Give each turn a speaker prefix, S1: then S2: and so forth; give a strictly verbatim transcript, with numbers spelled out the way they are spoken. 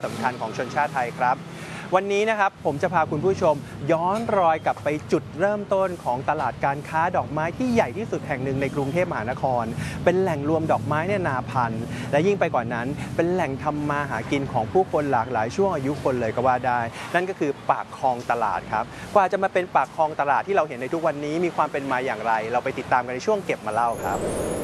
S1: สำคัญของชนชาติไทยครับวันนี้นะครับผมจะพาคุณผู้ชมย้อนรอยกลับไปจุดเริ่มต้นของตลาดการค้าดอกไม้ที่ใหญ่ที่สุดแห่งหนึ่งในกรุงเทพมหานครเป็นแหล่งรวมดอกไม้เนี่ยนาพันธุ์และยิ่งไปกว่านั้นเป็นแหล่งทำมาหากินของผู้คนหลากหลายช่วงอายุคนเลยก็ว่าได้นั่นก็คือปากคลองตลาดครับกว่าจะมาเป็นปากคลองตลาดที่เราเห็นในทุกวันนี้มีความเป็นมาอย่างไรเราไปติดตามกันในช่วงเก็บมาเล่าครับ